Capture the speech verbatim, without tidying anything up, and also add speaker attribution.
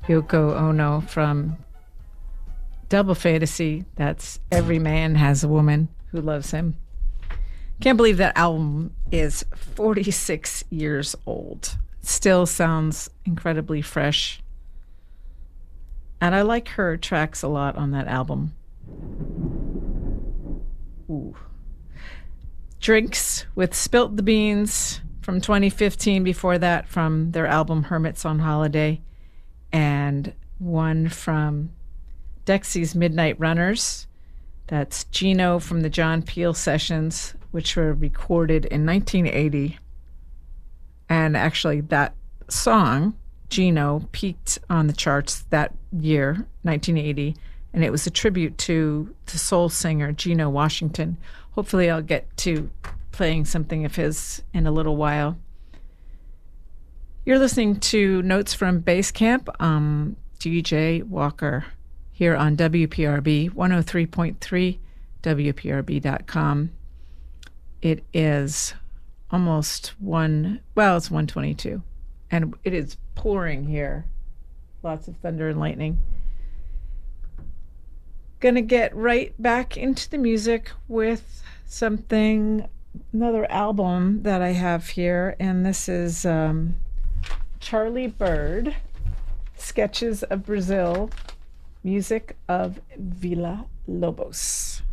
Speaker 1: Yoko Ono from Double Fantasy. That's Every Man Has a Woman Who Loves Him. Can't believe that album is forty-six years old. Still sounds incredibly fresh. And I like her tracks a lot on that album. Ooh. Drinks with Spilt the Beans from twenty fifteen. Before that, from their album Hermits on Holiday. And one from Dexy's Midnight Runners. That's Gino from the John Peel Sessions, which were recorded in nineteen eighty. And actually, that song, Gino, peaked on the charts that year, nineteen eighty, and it was a tribute to the soul singer Gino Washington. Hopefully I'll get to playing something of his in a little while. You're listening to Notes from Bass Camp. Um, D J Walker here on W P R B one oh three point three, W P R B dot com. It is almost one, well, it's one twenty-two, and it is pouring here. Lots of thunder and lightning. Gonna get right back into the music with something, another album that I have here, and this is um, Charlie Bird, Sketches of Brazil, music of Villa Lobos.